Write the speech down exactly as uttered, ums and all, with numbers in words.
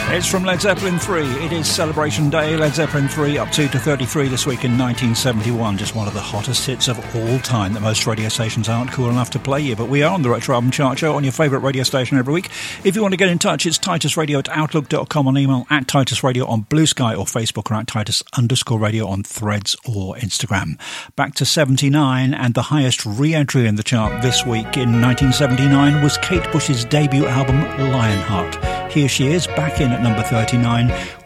It's from Led Zeppelin three. It is Celebration Day. Led Zeppelin three up two to thirty-three this week in nineteen seventy-one. Just one of the hottest hits of all time that most radio stations aren't cool enough to play you. But we are on the Retro Album Chart Show on your favourite radio station every week. If you want to get in touch, it's titus radio at outlook dot com on email, at Titus Radio on Blue Sky or Facebook, or at Titus underscore radio on Threads or Instagram. Back to seventy-nine, and the highest re-entry in the chart this week in nineteen seventy-nine was Kate Bush's debut album, Lionheart. Here she is, back in at number thirty-nine,